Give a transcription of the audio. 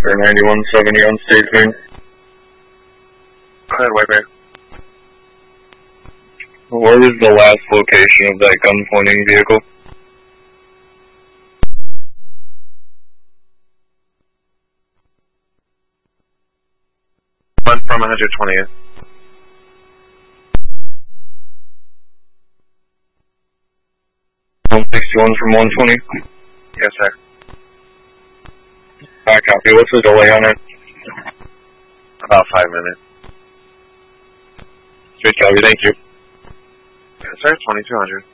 Air 9170 on State Green. Go ahead, White Bear. Where was the last location of that gun pointing vehicle? One from 120th. 161 from 120? Yes, sir. Copy. What's the delay on it? About 5 minutes. Good copy, thank you. Yes, sir. 2200.